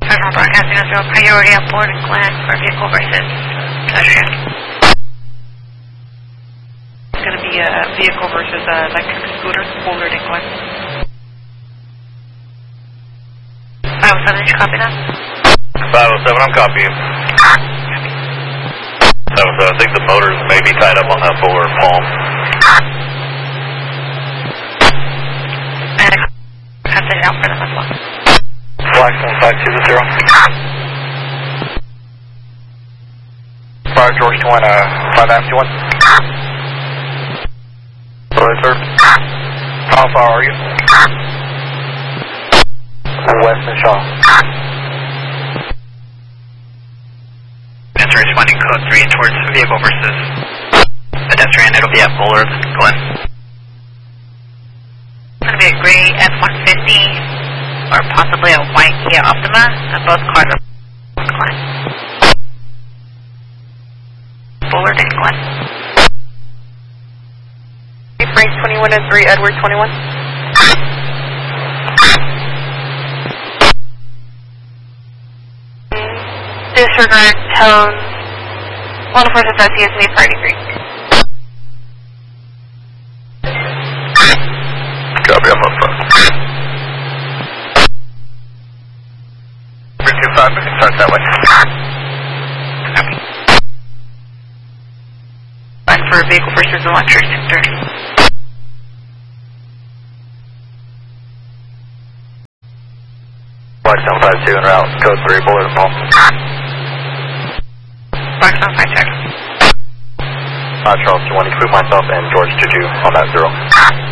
Federal Broadcasting as well. Priority on board and Glen for vehicle versus pedestrian. It's going to be a vehicle versus electric scooter, Bullard and Glen. 507, did you copy that? 507, I'm copying. 707, I think the motors may be tied up on that Bullard palm. And I have it out for them as well. Flag 1520. Fire George 2 5 Amp 21. Alright, sir. How far are you? West and Shaw. Answer responding code 3 towards vehicle versus pedestrian. It'll be at Bullard, Glen. It's going to be a gray F-150 or possibly a white Kia Optima, and both cars are Glen. Bullard and Glen. Frank 21 and 3, Edward 21. Disregard tones. 104 associates need party Greek. Copy, I'm up front. 325, we can start that way. Line for vehicle versus electric sector. Flag 752 en route, code 3, Bullard and Palm. Flag 752, check. Charles 2-1, include myself and George 22 on that 0.